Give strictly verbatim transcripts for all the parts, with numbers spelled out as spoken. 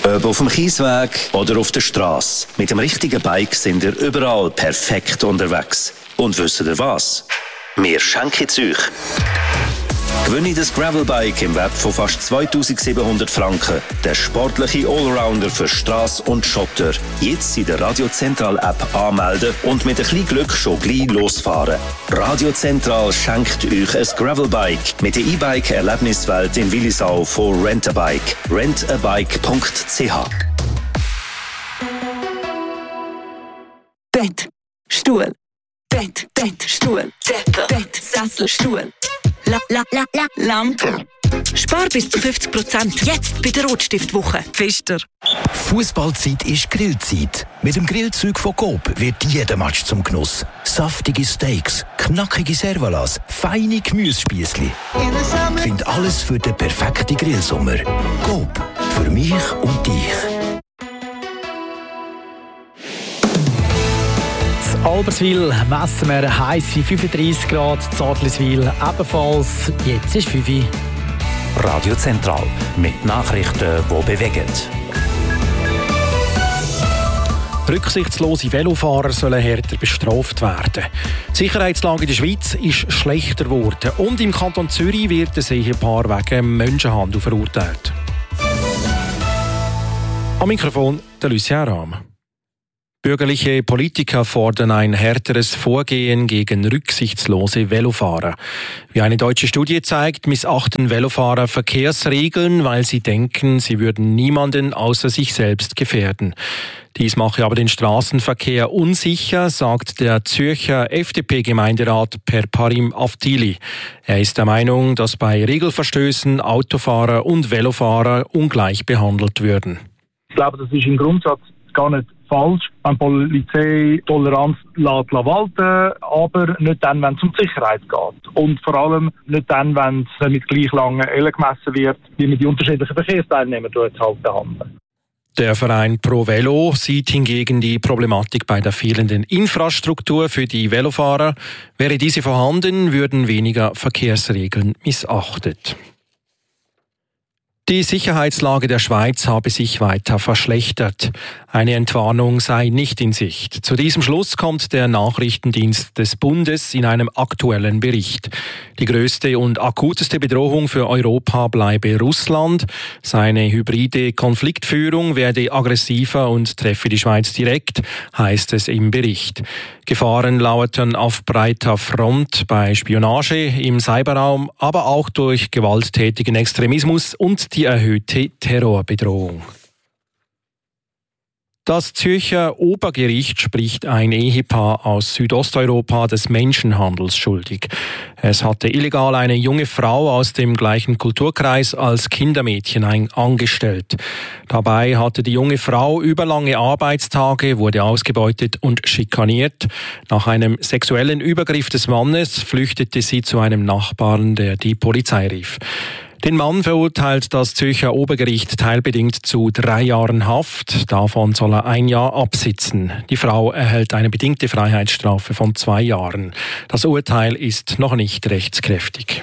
Ob auf dem Kiesweg oder auf der Straße. Mit dem richtigen Bike sind ihr überall perfekt unterwegs. Und wisst ihr was? Wir schenken es euch. Gewinne das Gravelbike im Wert von fast zweitausendsiebenhundert Franken. Der sportliche Allrounder für Strasse und Schotter. Jetzt in der Radio Zentral App anmelden und mit ein bisschen Glück schon gleich losfahren. Radio Zentral schenkt euch ein Gravelbike mit der E-Bike-Erlebniswelt in Willisau von Rentabike. rentabike punkt c h. Bett, Stuhl, Bett, Bett, Stuhl, Decke, Bett, Sessel, Stuhl. La, la, la, la, Lampe. Spar bis zu fünfzig Prozent. Jetzt bei der Rotstiftwoche. Pfister. Fußballzeit ist Grillzeit. Mit dem Grillzeug von Coop wird jeder Match zum Genuss. Saftige Steaks, knackige Servalas, feine Gemüsespießli. Find alles für den perfekten Grillsommer. Coop. Für mich und dich. Alberswil messen wir heisse fünfunddreissig Grad, Zartliswil ebenfalls. Jetzt ist fünf Uhr. Radio Zentral mit Nachrichten, die bewegen. Rücksichtslose Velofahrer sollen härter bestraft werden. Die Sicherheitslage in der Schweiz ist schlechter geworden und im Kanton Zürich wird ein Ehepaar wegen Menschenhandel verurteilt. Am Mikrofon der Lucien Rahm. Bürgerliche Politiker fordern ein härteres Vorgehen gegen rücksichtslose Velofahrer. Wie eine deutsche Studie zeigt, missachten Velofahrer Verkehrsregeln, weil sie denken, sie würden niemanden außer sich selbst gefährden. Dies mache aber den Straßenverkehr unsicher, sagt der Zürcher F D P-Gemeinderat Per Parim Aftili. Er ist der Meinung, dass bei Regelverstößen Autofahrer und Velofahrer ungleich behandelt würden. Ich glaube, das ist im Grundsatz gar nicht falsch, wenn die Polizei Toleranz lässt walten, aber nicht dann, wenn es um die Sicherheit geht. Und vor allem nicht dann, wenn es mit gleich langen Ellen gemessen wird, wie man die unterschiedlichen Verkehrsteilnehmer dort halt behandeln. Der Verein Pro Velo sieht hingegen die Problematik bei der fehlenden Infrastruktur für die Velofahrer. Wäre diese vorhanden, würden weniger Verkehrsregeln missachtet. Die Sicherheitslage der Schweiz habe sich weiter verschlechtert. Eine Entwarnung sei nicht in Sicht. Zu diesem Schluss kommt der Nachrichtendienst des Bundes in einem aktuellen Bericht. Die größte und akuteste Bedrohung für Europa bleibe Russland. Seine hybride Konfliktführung werde aggressiver und treffe die Schweiz direkt, heißt es im Bericht. Gefahren lauerten auf breiter Front bei Spionage im Cyberraum, aber auch durch gewalttätigen Extremismus und die erhöhte Terrorbedrohung. Das Zürcher Obergericht spricht ein Ehepaar aus Südosteuropa des Menschenhandels schuldig. Es hatte illegal eine junge Frau aus dem gleichen Kulturkreis als Kindermädchen angestellt. Dabei hatte die junge Frau überlange Arbeitstage, wurde ausgebeutet und schikaniert. Nach einem sexuellen Übergriff des Mannes flüchtete sie zu einem Nachbarn, der die Polizei rief. Den Mann verurteilt das Zürcher Obergericht teilbedingt zu drei Jahren Haft. Davon soll er ein Jahr absitzen. Die Frau erhält eine bedingte Freiheitsstrafe von zwei Jahren. Das Urteil ist noch nicht rechtskräftig.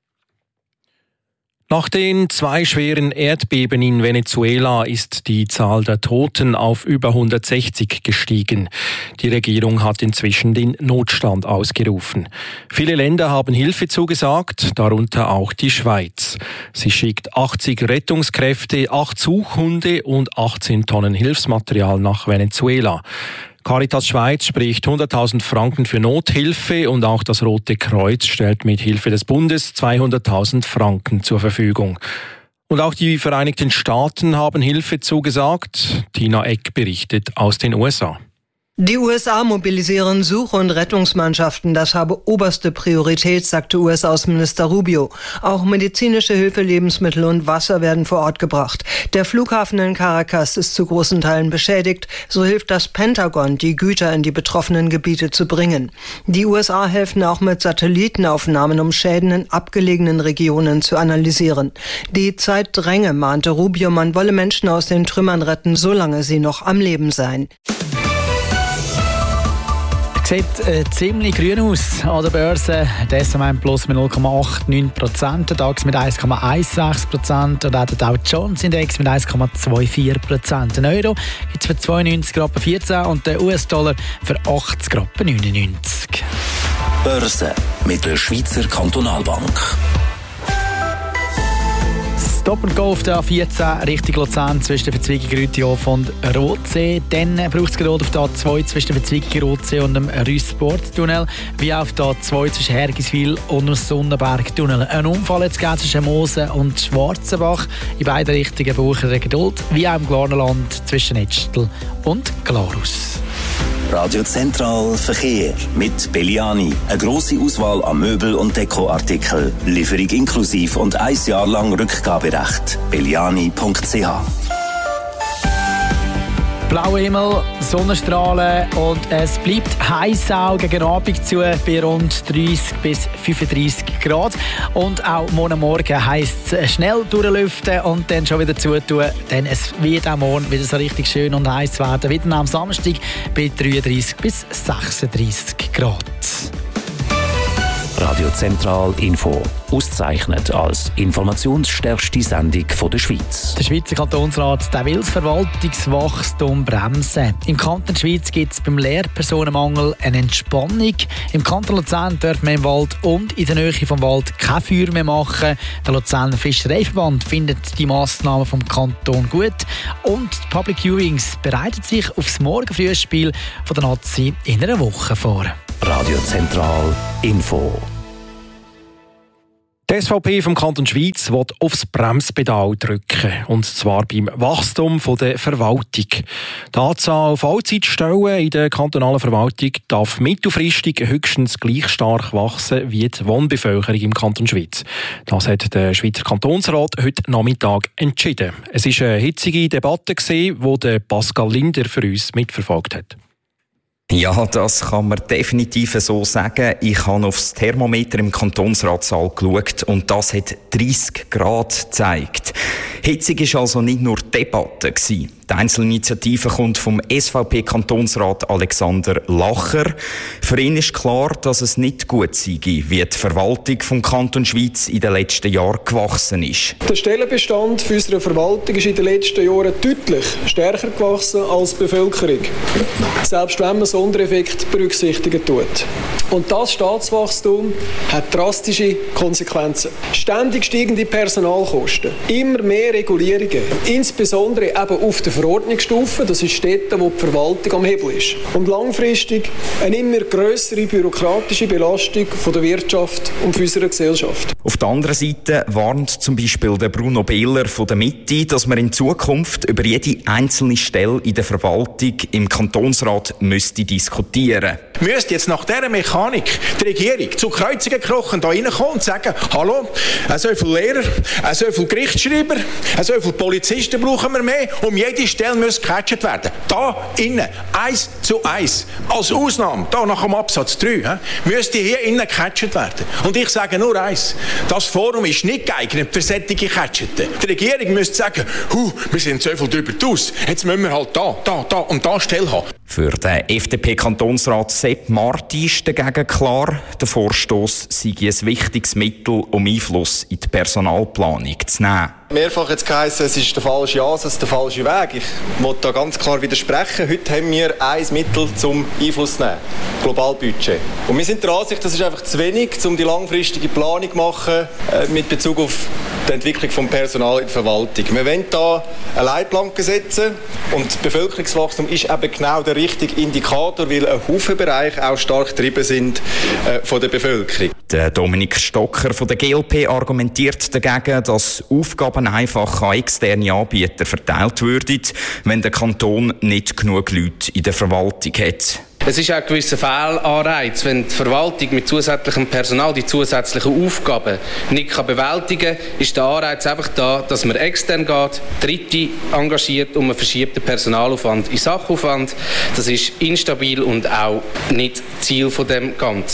Nach den zwei schweren Erdbeben in Venezuela ist die Zahl der Toten auf über hundertsechzig gestiegen. Die Regierung hat inzwischen den Notstand ausgerufen. Viele Länder haben Hilfe zugesagt, darunter auch die Schweiz. Sie schickt achtzig Rettungskräfte, acht Suchhunde und achtzehn Tonnen Hilfsmaterial nach Venezuela. Caritas Schweiz spricht hunderttausend Franken für Nothilfe und auch das Rote Kreuz stellt mit Hilfe des Bundes zweihunderttausend Franken zur Verfügung. Und auch die Vereinigten Staaten haben Hilfe zugesagt. Tina Eck berichtet aus den U S A. Die U S A mobilisieren Such- und Rettungsmannschaften. Das habe oberste Priorität, sagte U S-Außenminister Rubio. Auch medizinische Hilfe, Lebensmittel und Wasser werden vor Ort gebracht. Der Flughafen in Caracas ist zu großen Teilen beschädigt. So hilft das Pentagon, die Güter in die betroffenen Gebiete zu bringen. Die U S A helfen auch mit Satellitenaufnahmen, um Schäden in abgelegenen Regionen zu analysieren. Die Zeit dränge, mahnte Rubio, man wolle Menschen aus den Trümmern retten, solange sie noch am Leben seien. Sieht äh, ziemlich grün aus an der Börse. Der S und P plus mit null Komma neunundachtzig Prozent, der DAX mit eins Komma sechzehn Prozent und auch der Dow Jones Index mit eins Komma vierundzwanzig Prozent. Den Euro gibt es für zweiundneunzig Komma vierzehn und den U S-Dollar für achtzig Komma neunundneunzig. Börse mit der Schweizer Kantonalbank. Stop and Go auf der A vierzehn Richtung Luzern zwischen der Verzweigung Rütiof und Rotsee. Dann braucht es gerade auf der A zwei zwischen der Verzweigung Rotsee und dem Rüss-Sport-Tunnel, wie auch auf der A zwei zwischen Hergiswil und dem Sonnenberg-Tunnel. Ein Unfall jetzt geht zwischen Mosen und Schwarzenbach. In beide Richtungen brauchen wir Geduld, wie auch im Glarnerland zwischen Etschtel und Glarus. Radio Zentral Verkehr mit Belliani. Eine grosse Auswahl an Möbel- und Dekoartikeln. Lieferung inklusiv und ein Jahr lang Rückgaberecht. belliani punkt c h. Blauer Himmel, Sonnenstrahlen und es bleibt heiß auch gegen Abend zu bei rund dreißig bis fünfunddreißig Grad. Und auch morgen Morgen heisst es schnell durchlüften und dann schon wieder zutun, denn es wird auch morgen wieder so richtig schön und heiß werden. Wieder am Samstag bei dreiunddreißig bis sechsunddreißig Grad. Radio Zentral Info. Ausgezeichnet als informationsstärkste Sendung von der Schweiz. Der Schweizer Kantonsrat der will das Verwaltungswachstum bremsen. Im Kanton Schweiz gibt es beim Lehrpersonenmangel eine Entspannung. Im Kanton Luzern darf man im Wald und in der Nähe vom Wald kein Feuer mehr machen. Der Luzerner Fischereiverband findet die Massnahmen vom Kanton gut. Und die Public Viewings bereiten sich auf das Morgenfrühspiel von der Nazi in einer Woche vor. Radio Zentral Info. Die S V P vom Kanton Schweiz will aufs Bremspedal drücken, und zwar beim Wachstum der Verwaltung. Die Anzahl Vollzeitstellen in der kantonalen Verwaltung darf mittelfristig höchstens gleich stark wachsen wie die Wohnbevölkerung im Kanton Schweiz. Das hat der Schweizer Kantonsrat heute Nachmittag entschieden. Es war eine hitzige Debatte, die Pascal Linder für uns mitverfolgt hat. Ja, das kann man definitiv so sagen. Ich habe aufs Thermometer im Kantonsratssaal geschaut und das hat dreißig Grad gezeigt. Hitzig war also nicht nur Debatte. Die Einzelinitiative kommt vom S V P-Kantonsrat Alexander Lacher. Für ihn ist klar, dass es nicht gut sei, wie die Verwaltung vom Kanton Schweiz in den letzten Jahren gewachsen ist. Der Stellenbestand für unsere Verwaltung ist in den letzten Jahren deutlich stärker gewachsen als die Bevölkerung. Selbst wenn man Sondereffekte berücksichtigen tut. Und das Staatswachstum hat drastische Konsequenzen. Ständig steigende Personalkosten, immer mehr Regulierungen, insbesondere eben auf der Verordnungsstufe, das ist dort, wo die Verwaltung am Hebel ist. Und langfristig eine immer grössere bürokratische Belastung von der Wirtschaft und unserer Gesellschaft. Auf der anderen Seite warnt zum Beispiel der Bruno Behler von der Mitte, dass man in Zukunft über jede einzelne Stelle in der Verwaltung im Kantonsrat müsste diskutieren. Müsste jetzt nach dieser Mechanik die Regierung zu Kreuzungen krochen da reinkommen und sagen, hallo, so viele Lehrer, so viele Gerichtsschreiber, so viele Polizisten brauchen wir mehr, um jede Stelle muss gecatcht werden. Da innen, eins zu eins, als Ausnahme, da nach dem Absatz drei, he, müsste hier innen gecatcht werden. Und ich sage nur eins, das Forum ist nicht geeignet für solche Catcheten. Die Regierung müsste sagen, huh, wir sind so viel drüber draus, jetzt müssen wir halt da, da, da und da Stelle haben. Für den F D P-Kantonsrat Sepp Marti ist dagegen klar, der Vorstoss sei ein wichtiges Mittel, um Einfluss in die Personalplanung zu nehmen. Mehrfach jetzt geheißen, es ist der falsche Ansatz, der falsche Weg. Ich will da ganz klar widersprechen. Heute haben wir ein Mittel zum Einfluss zu nehmen. Globalbudget. Und wir sind der Ansicht, das ist einfach zu wenig, um die langfristige Planung zu machen äh, mit Bezug auf die Entwicklung des Personals in der Verwaltung. Wir wollen da eine Leitplanke setzen und das Bevölkerungswachstum ist eben genau der richtige Indikator, weil ein Haufen Bereiche auch stark getrieben sind äh, von der Bevölkerung. Der Dominik Stocker von der G L P argumentiert dagegen, dass Aufgaben einfach an externe Anbieter verteilt würden, wenn der Kanton nicht genug Leute in der Verwaltung hat. Es ist auch ein gewisser Fehlanreiz, wenn die Verwaltung mit zusätzlichem Personal die zusätzlichen Aufgaben nicht bewältigen kann, ist der Anreiz einfach da, dass man extern geht, Dritte engagiert und man verschiebt den Personalaufwand in Sachaufwand. Das ist instabil und auch nicht Ziel von dem Ganzen.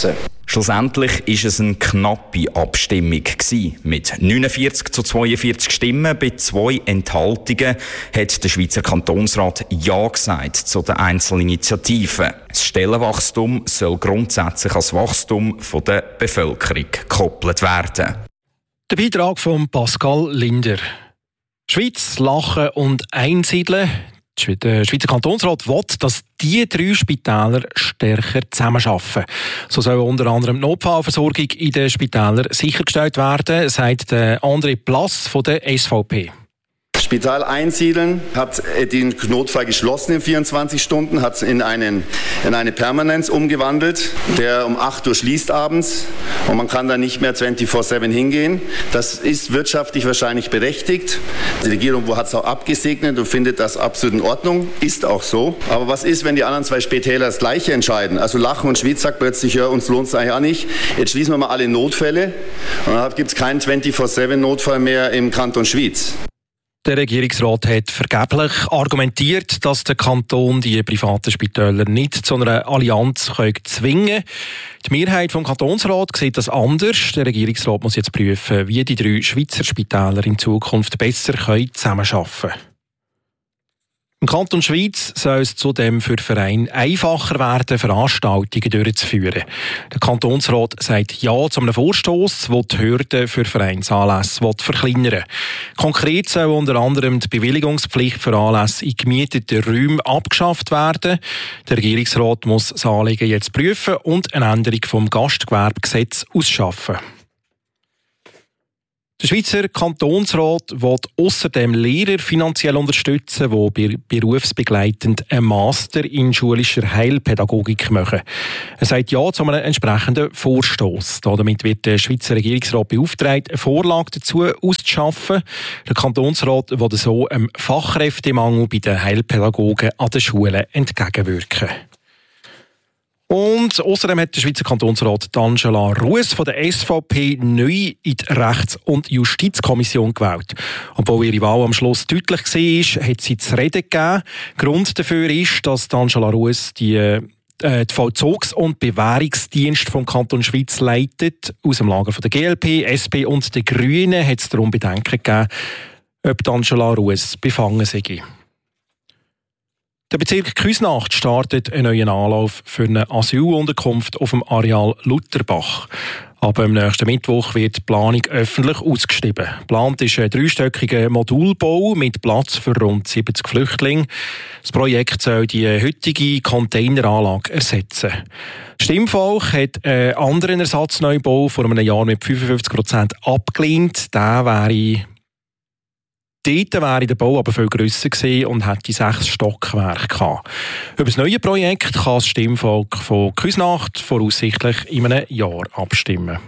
Schlussendlich war es eine knappe Abstimmung gewesen. Mit neunundvierzig zu zweiundvierzig Stimmen bei zwei Enthaltungen hat der Schweizer Kantonsrat Ja gesagt zu den Einzelinitiativen. Das Stellenwachstum soll grundsätzlich als Wachstum der Bevölkerung gekoppelt werden. Der Beitrag von Pascal Linder. Schweiz, Lachen und Einsiedeln. Der Schweizer Kantonsrat will, dass diese drei Spitäler stärker zusammenarbeiten. So soll unter anderem die Notfallversorgung in den Spitälern sichergestellt werden, sagt André Plass von der S V P. Spital einsiedeln, hat den Notfall geschlossen in vierundzwanzig Stunden, hat es in, einen, in eine Permanenz umgewandelt, der um acht Uhr schließt abends und man kann da nicht mehr vierundzwanzig sieben hingehen. Das ist wirtschaftlich wahrscheinlich berechtigt. Die Regierung hat es auch abgesegnet und findet das absolut in Ordnung, ist auch so. Aber was ist, wenn die anderen zwei Spitäler das Gleiche entscheiden? Also Lachen und Schwyz sagt plötzlich, ja, uns lohnt es eigentlich auch nicht. Jetzt schließen wir mal alle Notfälle und dann gibt es keinen vierundzwanzig sieben Notfall mehr im Kanton Schwyz. Der Regierungsrat hat vergeblich argumentiert, dass der Kanton die privaten Spitäler nicht zu einer Allianz zwingen kann. Die Mehrheit vom Kantonsrat sieht das anders. Der Regierungsrat muss jetzt prüfen, wie die drei Schweizer Spitäler in Zukunft besser zusammenarbeiten können. Im Kanton Schwyz soll es zudem für Vereine einfacher werden, Veranstaltungen durchzuführen. Der Kantonsrat sagt Ja zu einem Vorstoss, der die Hürden für Vereinsanlässe verkleinern will. Konkret soll unter anderem die Bewilligungspflicht für Anlässe in gemieteten Räumen abgeschafft werden. Der Regierungsrat muss das Anliegen jetzt prüfen und eine Änderung vom Gastgewerbegesetz ausschaffen. Der Schweizer Kantonsrat will ausserdem Lehrer finanziell unterstützen, die berufsbegleitend einen Master in schulischer Heilpädagogik machen. Er sagt Ja zu einem entsprechenden Vorstoss. Damit wird der Schweizer Regierungsrat beauftragt, eine Vorlage dazu auszuschaffen. Der Kantonsrat will so einem Fachkräftemangel bei den Heilpädagogen an den Schulen entgegenwirken. Und außerdem hat der Schweizer Kantonsrat Angela Rues von der S V P neu in die Rechts- und Justizkommission gewählt. Obwohl ihre Wahl am Schluss deutlich war, hat sie zu reden gegeben. Grund dafür ist, dass Angela Rues die äh, die Vollzugs- und Bewährungsdienst vom Kanton Schwyz leitet. Aus dem Lager von der G L P, S P und den Grünen hat es darum Bedenken gegeben, ob Angela Rues befangen sei. Der Bezirk Küsnacht startet einen neuen Anlauf für eine Asylunterkunft auf dem Areal Lutherbach. Aber am nächsten Mittwoch wird die Planung öffentlich ausgeschrieben. Geplant ist ein dreistöckiger Modulbau mit Platz für rund siebzig Flüchtlinge. Das Projekt soll die heutige Containeranlage ersetzen. Stimmvolk hat einen anderen Ersatzneubau vor einem Jahr mit fünfundfünfzig Prozent abgelehnt. Der wäre Dort wäre der Bau aber viel grösser gewesen und hätte sechs Stockwerke gehabt. Über das neue Projekt kann das Stimmvolk von Küsnacht voraussichtlich in einem Jahr abstimmen.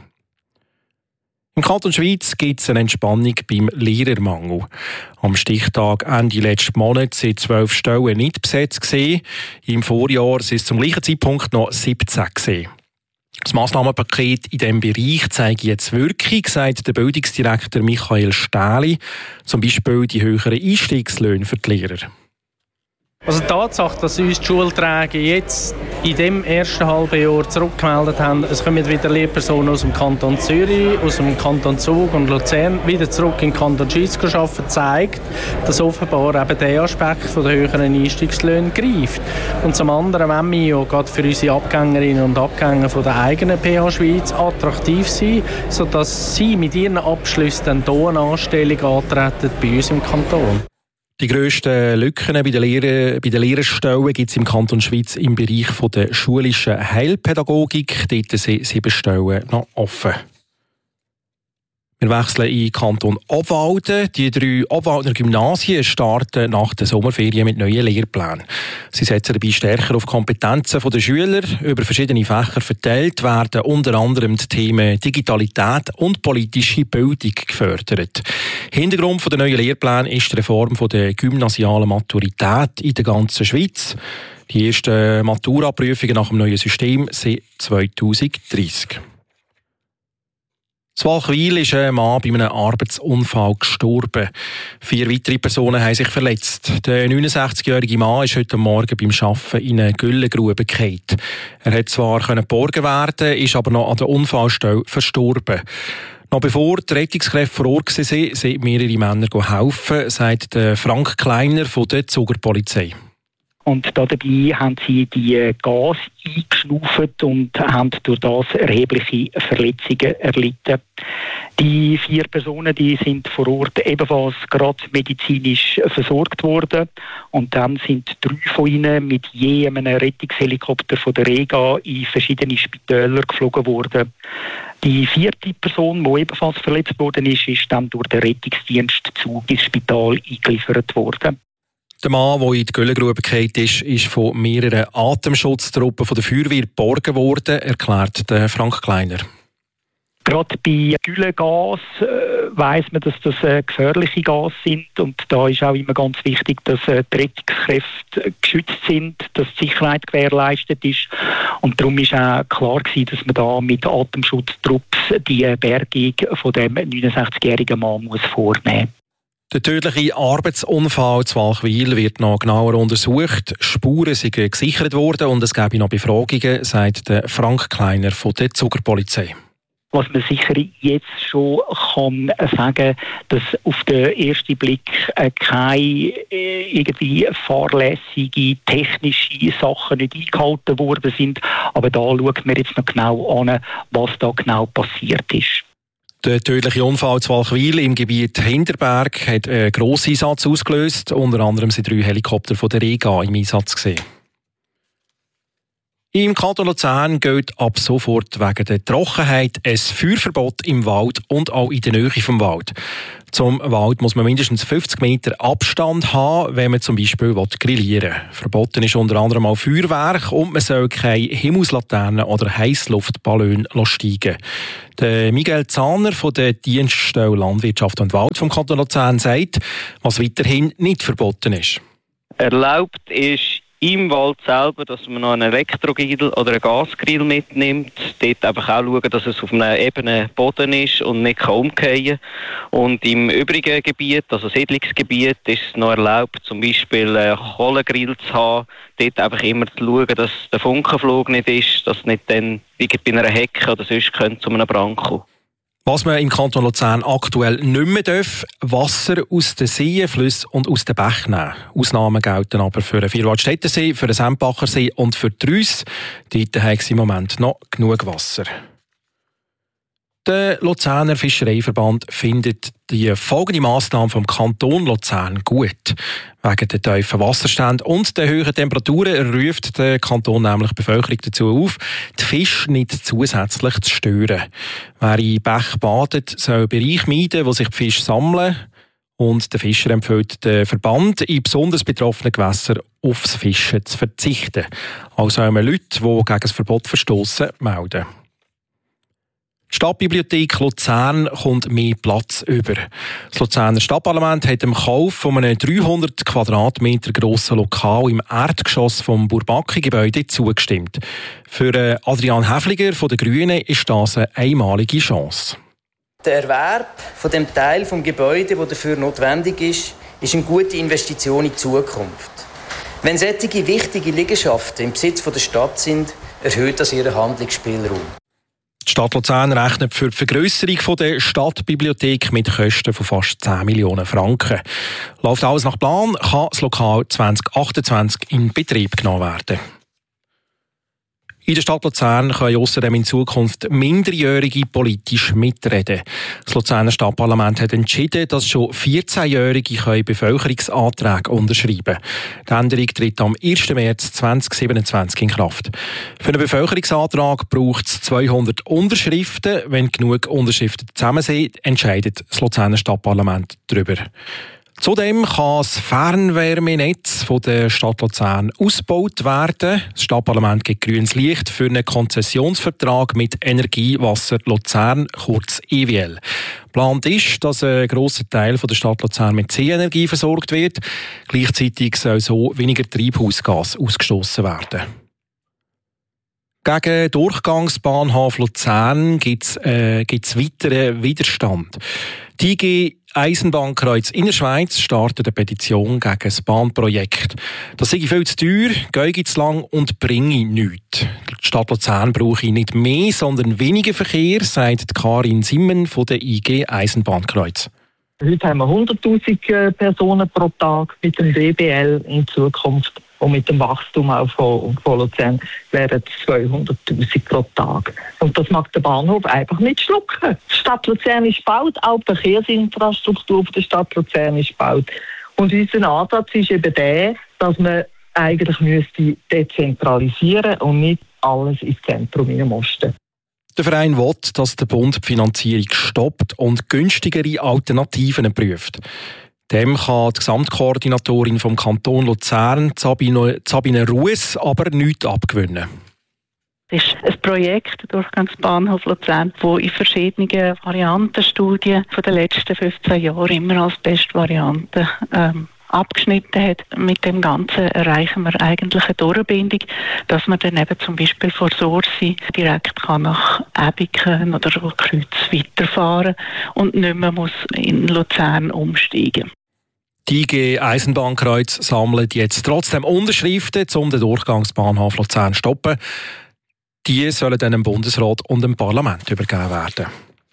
Im Kanton Schwyz gibt es eine Entspannung beim Lehrermangel. Am Stichtag Ende letzten Monat sind zwölf Stellen nicht besetzt gewesen. Im Vorjahr sind es zum gleichen Zeitpunkt noch siebzehn gewesen. Das Massnahmenpaket in diesem Bereich zeigt jetzt Wirkung, sagt der Bildungsdirektor Michael Stähli. Zum Beispiel die höheren Einstiegslöhne für die Lehrer. Also die Tatsache, dass uns die Schulträger jetzt in dem ersten halben Jahr zurückgemeldet haben, es kommen wieder Lehrpersonen aus dem Kanton Zürich, aus dem Kanton Zug und Luzern wieder zurück in den Kanton Schwyz arbeiten, zeigt, dass offenbar eben der Aspekt von der höheren Einstiegslöhne greift. Und zum anderen, wenn wir ja gerade für unsere Abgängerinnen und Abgänger von der eigenen P H Schwyz attraktiv sind, sodass sie mit ihren Abschlüssen dann hier eine Anstellung antreten bei uns im Kanton. Die grössten Lücken bei den, Lehrer, bei den Lehrerstellen gibt es im Kanton Schwyz im Bereich der schulischen Heilpädagogik. Dort sind sieben Stellen noch offen. Wir wechseln in den Kanton Obwalden. Die drei Obwaldner Gymnasien starten nach den Sommerferien mit neuen Lehrplänen. Sie setzen dabei stärker auf Kompetenzen der Schüler. Über verschiedene Fächer verteilt werden unter anderem die Themen Digitalität und politische Bildung gefördert. Hintergrund der neuen Lehrpläne ist die Reform der gymnasialen Maturität in der ganzen Schweiz. Die ersten Maturaprüfungen nach dem neuen System sind zwanzig dreißig. In Walchwil ist ein Mann bei einem Arbeitsunfall gestorben. Vier weitere Personen haben sich verletzt. Der neunundsechzigjährige Mann ist heute Morgen beim Arbeiten in eine Güllengrube gefallen. Er hat zwar geborgen werden, ist aber noch an der Unfallstelle verstorben. Noch bevor die Rettungskräfte vor Ort waren, sind mehrere Männer helfen, sagt Frank Kleiner von der Zuger Polizei. Und dabei haben sie die Gas eingeschnauft und haben durch das erhebliche Verletzungen erlitten. Die vier Personen die sind vor Ort ebenfalls gerade medizinisch versorgt worden. Und dann sind drei von ihnen mit je einem Rettungshelikopter von der Rega in verschiedene Spitäler geflogen worden. Die vierte Person, die ebenfalls verletzt worden ist, ist dann durch den Rettungsdienst Zug ins Spital eingeliefert worden. Der Mann, der in die Güllengrube gefallen ist, ist von mehreren Atemschutztruppen von der Feuerwehr geborgen worden, erklärt Frank Kleiner. Gerade bei Güllengas äh, weiss man, dass das äh, gefährliche Gas sind und da ist auch immer ganz wichtig, dass äh, die Rettungskräfte geschützt sind, dass die Sicherheit gewährleistet ist und darum ist auch klar gewesen, dass man da mit Atemschutztrupps die äh, Bergung von dem neunundsechzigjährigen Mann muss vornehmen. Der tödliche Arbeitsunfall in Walchwil wird noch genauer untersucht. Spuren sind gesichert worden und es gäbe noch Befragungen, sagt Frank Kleiner von der Zuckerpolizei. Was man sicher jetzt schon kann sagen, dass auf den ersten Blick keine irgendwie fahrlässige technische Sachen nicht eingehalten worden sind. Aber da schaut man jetzt noch genau an, was da genau passiert ist. Der tödliche Unfall in Walchwil im Gebiet Hinterberg hat einen grossen Einsatz ausgelöst. Unter anderem sind drei Helikopter von der Rega im Einsatz gesehen. Im Kanton Luzern gilt ab sofort wegen der Trockenheit ein Feuerverbot im Wald und auch in der Nähe vom Wald. Zum Wald muss man mindestens fünfzig Meter Abstand haben, wenn man zum Beispiel grillieren will. Verboten ist unter anderem auch Feuerwerk und man soll keine Himmelslaternen oder Heissluftballone steigen. Der Miguel Zahner von der Dienststelle Landwirtschaft und Wald vom Kanton Luzern sagt, was weiterhin nicht verboten ist. Erlaubt ist im Wald selber, dass man noch einen Elektrogrill oder einen Gasgrill mitnimmt. Dort einfach auch schauen, dass es auf einem ebenen Boden ist und nicht umfallen kann. Und im übrigen Gebiet, also Siedlungsgebiet, ist es noch erlaubt, zum Beispiel einen Kohlengrill zu haben. Dort einfach immer zu schauen, dass der Funkenflug nicht ist, dass nicht dann wie bei einer Hecke oder sonst könnte zu einem Brand kommen. Was man im Kanton Luzern aktuell nicht mehr darf, Wasser aus den Seen, Flüssen und aus den Bächen nehmen. Ausnahmen gelten aber für den Vierwaldstättersee, für den Sempachersee und für die Reuss. Dort haben sie im Moment noch genug Wasser. Der Luzerner Fischereiverband findet die folgende Massnahme vom Kanton Luzern gut. Wegen der tiefen Wasserstände und der hohen Temperaturen ruft der Kanton nämlich die Bevölkerung dazu auf, die Fische nicht zusätzlich zu stören. Wer in Bächen badet, soll Bereiche meiden, wo sich die Fische sammeln. Und der Fischer empfiehlt den Verband, in besonders betroffenen Gewässern aufs Fischen zu verzichten. Also sollen Leute, die gegen das Verbot verstossen, melden. Die Stadtbibliothek Luzern kommt mehr Platz über. Das Luzerner Stadtparlament hat dem Kauf von einem dreihundert Quadratmeter grossen Lokal im Erdgeschoss vom Bourbaki-Gebäude zugestimmt. Für Adrian Häfliger von den Grünen ist das eine einmalige Chance. Der Erwerb von dem Teil des Gebäudes, der dafür notwendig ist, ist eine gute Investition in die Zukunft. Wenn solche wichtige Liegenschaften im Besitz der Stadt sind, erhöht das ihren Handlungsspielraum. Die Stadt Luzern rechnet für die Vergrösserung der Stadtbibliothek mit Kosten von fast zehn Millionen Franken. Läuft alles nach Plan, kann das Lokal zwanzig achtundzwanzig in Betrieb genommen werden. In der Stadt Luzern können außerdem in Zukunft Minderjährige politisch mitreden. Das Luzerner Stadtparlament hat entschieden, dass schon vierzehnjährige Bevölkerungsanträge unterschreiben können. Die Änderung tritt am ersten März zweitausendsiebenundzwanzig in Kraft. Für einen Bevölkerungsantrag braucht es zweihundert Unterschriften. Wenn genug Unterschriften zusammen sind, entscheidet das Luzerner Stadtparlament darüber. Zudem kann das Fernwärmenetz von der Stadt Luzern ausgebaut werden. Das Stadtparlament gibt grünes Licht für einen Konzessionsvertrag mit Energiewasser Luzern, kurz E W L. Geplant ist, dass ein grosser Teil von der Stadt Luzern mit C-Energie versorgt wird. Gleichzeitig soll so weniger Treibhausgas ausgestoßen werden. Gegen den Durchgangsbahnhof Luzern gibt es äh, weiteren Widerstand. Die I G Eisenbahnkreuz in der Schweiz startet eine Petition gegen das Bahnprojekt. Das sei viel zu teuer, gehe zu lang und bringe nichts. Die Stadt Luzern brauche nicht mehr, sondern weniger Verkehr, sagt Karin Simmen von der I G Eisenbahnkreuz. Heute haben wir hunderttausend Personen pro Tag mit dem D B L. In Zukunft und mit dem Wachstum auch von, von Luzern wären es zweihunderttausend pro Tag. Und das mag der Bahnhof einfach nicht schlucken. Die Stadt Luzern ist gebaut, auch die Verkehrsinfrastruktur der Stadt Luzern ist gebaut. Und unser Ansatz ist eben der, dass man eigentlich müsste dezentralisieren und nicht alles ins Zentrum hineinmosten. Der Verein will, dass der Bund die Finanzierung stoppt und günstigere Alternativen prüft. Dem kann die Gesamtkoordinatorin vom Kanton Luzern, Sabine, Sabine Rues, aber nichts abgewinnen. Es ist ein Projekt, der Durchgangsbahnhof Luzern, das in verschiedenen Variantenstudien von den letzten fünfzehn Jahren immer als beste Variante ähm, abgeschnitten hat. Mit dem Ganzen erreichen wir eigentlich eine Durchbindung, dass man dann eben zum Beispiel von Sursi direkt kann nach Ebiken oder Kreuz weiterfahren und nicht mehr muss in Luzern umsteigen. Die I G Eisenbahnkreuz sammelt jetzt trotzdem Unterschriften, um den Durchgangsbahnhof Luzern zu stoppen. Die sollen dann dem Bundesrat und dem Parlament übergeben werden.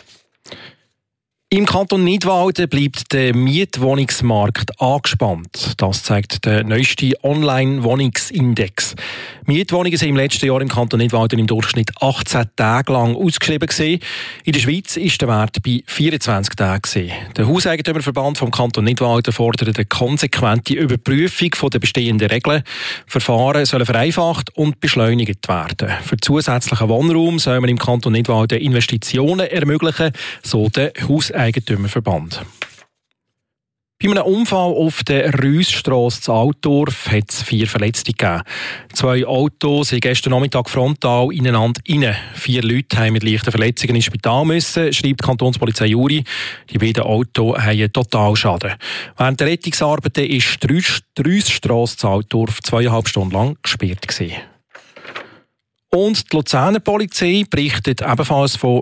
Im Kanton Nidwalden bleibt der Mietwohnungsmarkt angespannt. Das zeigt der neueste Online-Wohnungsindex. Mietwohnungen sind im letzten Jahr im Kanton Nidwalden im Durchschnitt achtzehn Tage lang ausgeschrieben gewesen. In der Schweiz ist der Wert bei vierundzwanzig Tagen gewesen. Der Hauseigentümerverband vom Kanton Nidwalden fordert eine konsequente Überprüfung der bestehenden Regeln. Verfahren sollen vereinfacht und beschleunigt werden. Für zusätzlichen Wohnraum soll man im Kanton Nidwalden Investitionen ermöglichen, so der Hauseigentümerverband. Bei einem Unfall auf der Rüssstrasse in Altdorf hat es vier Verletzte gegeben. Zwei Autos sind gestern Nachmittag frontal ineinander rein. Vier Leute haben mit leichten Verletzungen ins Spital müssen, schreibt die Kantonspolizei Juri. Die beiden Autos haben Totalschaden. Während der Rettungsarbeiten ist die Rüssstrasse in Altdorf zweieinhalb Stunden lang gesperrt gewesen. Und die Luzerner Polizei berichtet ebenfalls von